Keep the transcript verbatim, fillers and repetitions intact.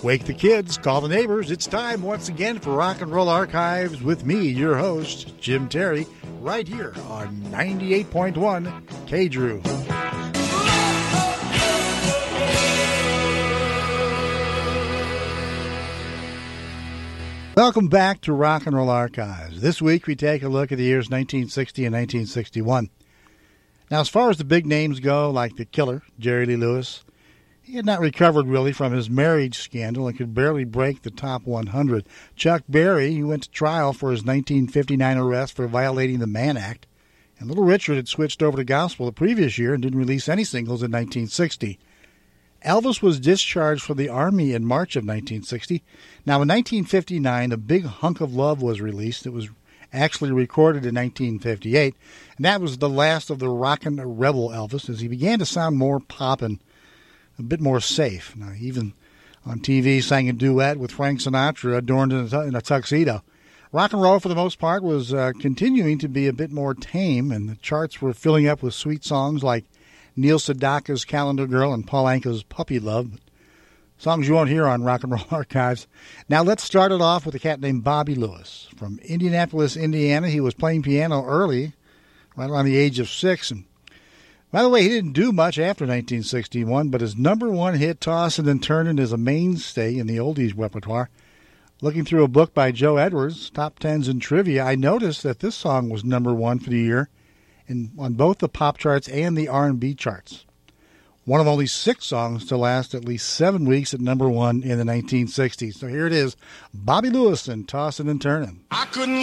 Wake the kids, call the neighbors. It's time once again for Rock and Roll Archives with me, your host, Jim Terry, right here on ninety-eight point one K-Drew. Welcome back to Rock and Roll Archives. This week we take a look at the years nineteen sixty and nineteen sixty-one. Now, as far as the big names go, like the Killer, Jerry Lee Lewis, he had not recovered really from his marriage scandal and could barely break the top one hundred. Chuck Berry, he went to trial for his nineteen fifty-nine arrest for violating the Mann Act. And Little Richard had switched over to gospel the previous year and didn't release any singles in nineteen sixty. Elvis was discharged from the Army in March of nineteen sixty. Now, in nineteen fifty-nine, A Big Hunk of Love was released. It was actually recorded in nineteen fifty-eight, and that was the last of the rockin' rebel Elvis, as he began to sound more pop and a bit more safe. Now, he even on T V sang a duet with Frank Sinatra adorned in a, in a tuxedo. Rock and roll, for the most part, was uh, continuing to be a bit more tame, and the charts were filling up with sweet songs like Neil Sedaka's Calendar Girl and Paul Anka's Puppy Love. Songs you won't hear on Rock and Roll Archives. Now let's start it off with a cat named Bobby Lewis. From Indianapolis, Indiana, he was playing piano early, right around the age of six. And by the way, he didn't do much after nineteen sixty-one, but his number one hit, Tossin' and Turnin', is a mainstay in the oldies repertoire. Looking through a book by Joe Edwards, Top Tens and Trivia, I noticed that this song was number one for the year in, on both the pop charts and the R and B charts. One of only six songs to last at least seven weeks at number one in the nineteen sixties. So here it is, Bobby Lewis and Tossin' and Turnin'. I couldn't